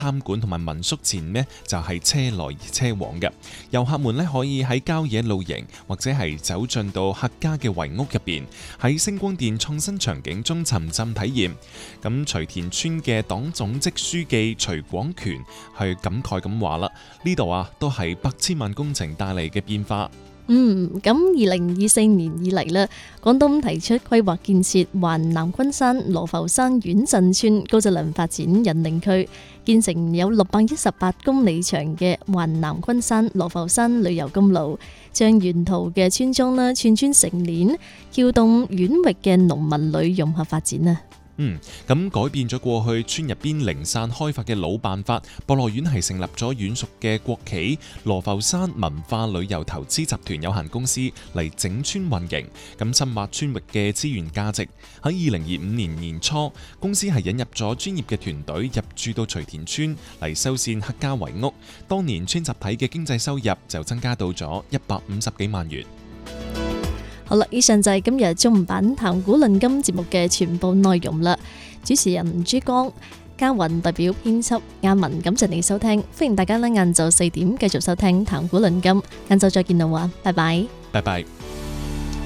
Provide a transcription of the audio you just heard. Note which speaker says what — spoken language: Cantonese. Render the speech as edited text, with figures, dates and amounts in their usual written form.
Speaker 1: 餐館同埋民宿前呢，就係車來車往嘅，遊客們呢，可以喺郊野露營，或者係走進到客家嘅遺屋入邊，喺星光殿創新場景中沉浸體驗。咁徐田村嘅黨總職書記徐廣權去感慨咁話啦，呢度啊都係百千萬工程帶嚟嘅變化。
Speaker 2: 咁2024年以嚟咧，廣東提出規劃建設環南昆山羅浮山縣鎮村高質量發展引領區，建成有618公里長嘅環南昆山羅浮山旅遊公路，將沿途嘅村莊啦串成鏈，撬動縣域嘅農民旅融合發展啊！
Speaker 1: 咁改變咗過去村入邊零散開發嘅老辦法，博樂縣係成立咗縣屬嘅國企羅浮山文化旅遊投資集團有限公司嚟整村運營，咁深挖村域嘅資源價值。喺2025年年初，公司係引入咗專業嘅團隊入駐到徐田村嚟修繕客家遺屋，當年村集體嘅經濟收入就增加到咗150幾萬元。
Speaker 2: 好啦，以上就係今日中午版談古論今節目嘅全部內容啦。主持人朱江、嘉雲代表編輯亞文，感謝你收聽，歡迎大家咧晏晝4點繼續收聽談古論今，晏晝再見啦，拜拜，
Speaker 1: 拜拜。